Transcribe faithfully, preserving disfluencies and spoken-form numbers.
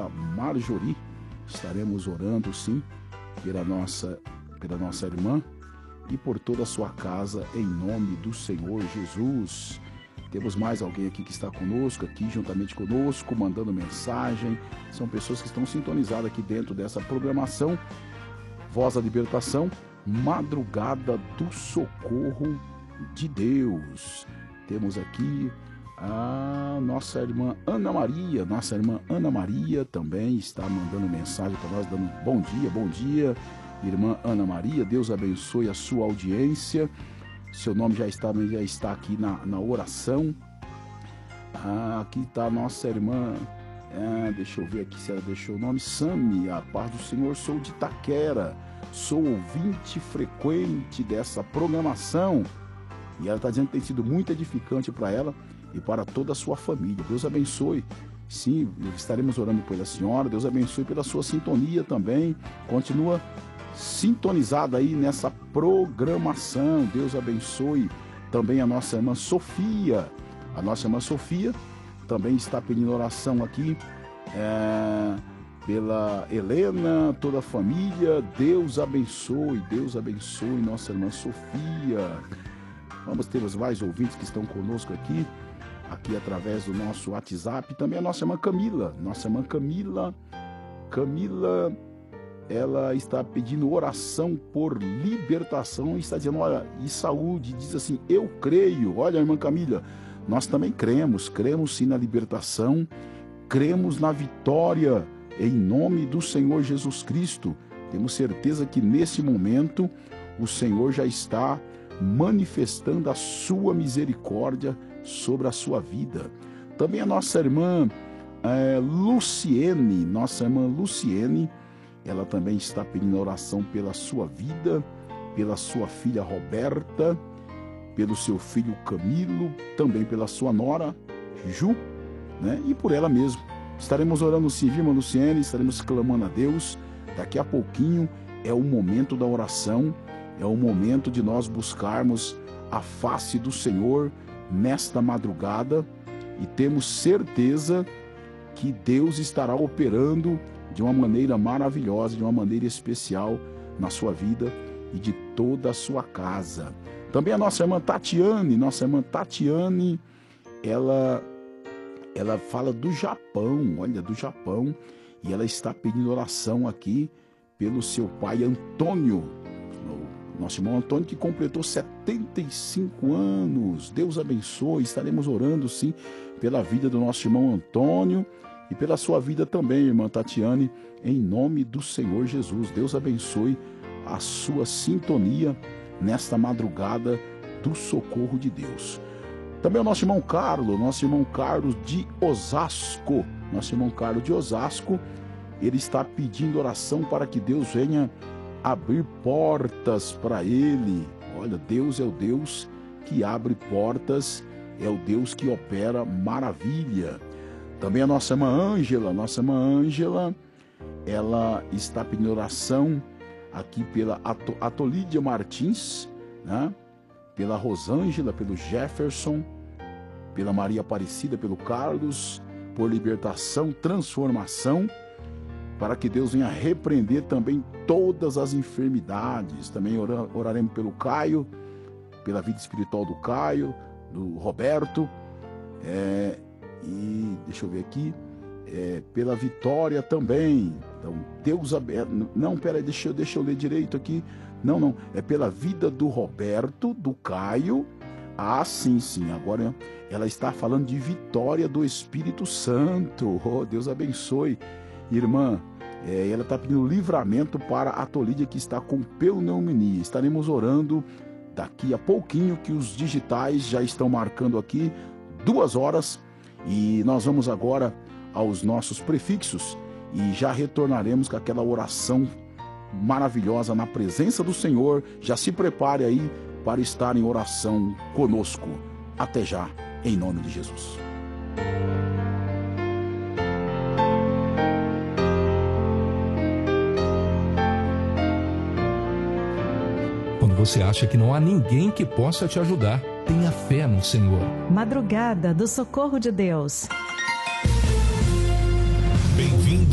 da Marjorie. Estaremos orando, sim, pela nossa, pela nossa irmã e por toda a sua casa, em nome do Senhor Jesus. Temos mais alguém aqui que está conosco, aqui juntamente conosco, mandando mensagem. São pessoas que estão sintonizadas aqui dentro dessa programação. Voz da Libertação, Madrugada do Socorro de Deus. Temos aqui a nossa irmã Ana Maria. Nossa irmã Ana Maria também está mandando mensagem para nós, dando bom dia, bom dia. Irmã Ana Maria, Deus abençoe a sua audiência. Seu nome já está, já está aqui na, na oração. Ah, aqui está a nossa irmã, ah, deixa eu ver aqui se ela deixou o nome, Sami, a paz do Senhor, sou de Itaquera, sou ouvinte frequente dessa programação. E ela está dizendo que tem sido muito edificante para ela e para toda a sua família. Deus abençoe. Sim, estaremos orando pela senhora. Deus abençoe pela sua sintonia também. Continua sintonizada aí nessa programação. Deus abençoe também a nossa irmã Sofia. A nossa irmã Sofia também está pedindo oração aqui é, pela Helena, toda a família. Deus abençoe, Deus abençoe nossa irmã Sofia. Vamos ter os mais ouvintes que estão conosco aqui, aqui através do nosso WhatsApp. Também a nossa irmã Camila, nossa irmã Camila, Camila, ela está pedindo oração por libertação, está dizendo, olha, e saúde, diz assim, eu creio. Olha, irmã Camila, nós também cremos, cremos sim na libertação, cremos na vitória, em nome do Senhor Jesus Cristo. Temos certeza que nesse momento o Senhor já está manifestando a sua misericórdia sobre a sua vida. Também a nossa irmã é, Luciene, nossa irmã Luciene, ela também está pedindo oração pela sua vida, pela sua filha Roberta, pelo seu filho Camilo, também pela sua nora Ju, né? E por ela mesmo. Estaremos orando sim, viu, irmã Luciene? Estaremos clamando a Deus. Daqui a pouquinho é o momento da oração, é o momento de nós buscarmos a face do Senhor nesta madrugada e temos certeza que Deus estará operando de uma maneira maravilhosa, de uma maneira especial na sua vida e de toda a sua casa. Também a nossa irmã Tatiane, nossa irmã Tatiane, ela, ela fala do Japão, olha, do Japão, e ela está pedindo oração aqui pelo seu pai Antônio, nosso irmão Antônio, que completou setenta e cinco anos. Deus abençoe, estaremos orando sim pela vida do nosso irmão Antônio e pela sua vida também, irmã Tatiane, em nome do Senhor Jesus. Deus abençoe a sua sintonia nesta madrugada do socorro de Deus. Também o nosso irmão Carlos, nosso irmão Carlos de Osasco, nosso irmão Carlos de Osasco, ele está pedindo oração para que Deus venha abrir portas para ele. Olha, Deus é o Deus que abre portas, é o Deus que opera maravilha. Também a nossa irmã Ângela, nossa irmã Ângela, ela está pedindo oração aqui pela Atolídia Martins, né? Pela Rosângela, pelo Jefferson, pela Maria Aparecida, pelo Carlos, por libertação, transformação, para que Deus venha repreender também todas as enfermidades. Também oraremos pelo Caio, pela vida espiritual do Caio, do Roberto, é, e deixa eu ver aqui, é, pela Vitória também. Então, Deus aberto. Não, peraí, deixa eu, deixa eu ler direito aqui. Não, não, é pela vida do Roberto, do Caio. Ah, sim, sim, agora ela está falando de vitória do Espírito Santo. Oh, Deus abençoe. Irmã, é, ela está pedindo livramento para a Tolídia que está com pneumonia. Estaremos orando daqui a pouquinho, que os digitais já estão marcando aqui duas horas. E nós vamos agora aos nossos prefixos e já retornaremos com aquela oração maravilhosa na presença do Senhor. Já se prepare aí para estar em oração conosco. Até já, em nome de Jesus. Quando você acha que não há ninguém que possa te ajudar, tenha fé no Senhor. Madrugada do Socorro de Deus.